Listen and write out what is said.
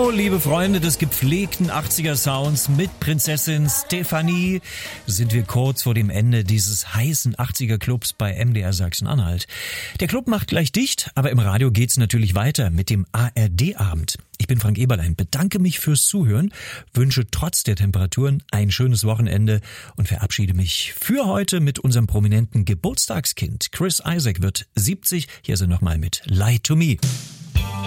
So, liebe Freunde des gepflegten 80er Sounds, mit Prinzessin Stefanie sind wir kurz vor dem Ende dieses heißen 80er Clubs bei MDR Sachsen-Anhalt. Der Club macht gleich dicht, aber im Radio geht's natürlich weiter mit dem ARD-Abend. Ich bin Frank Eberlein, bedanke mich fürs Zuhören, wünsche trotz der Temperaturen ein schönes Wochenende und verabschiede mich für heute mit unserem prominenten Geburtstagskind. Chris Isaak wird 70, hier ist er nochmal mit Lie to Me.